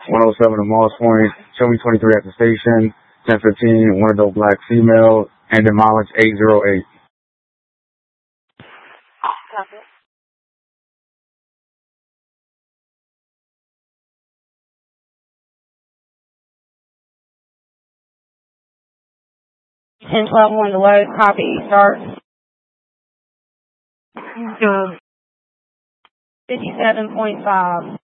107 of Moss Point. Show me 23 at the station. 1015, one adult black female. And then mileage 808. Copy. 1012 on the load. Copy. Start. 57.5.